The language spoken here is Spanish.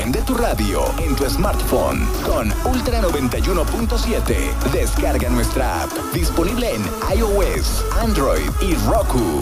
Prende tu radio en tu smartphone con Ultra 91.7. Descarga nuestra app. Disponible en iOS, Android y Roku.